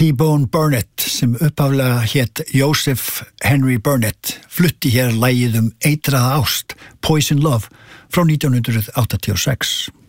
T-Bone Burnett sem upphaflega hét Joseph Henry Burnett flutti hér lagið eitraða ást, Poison Love frá 1986.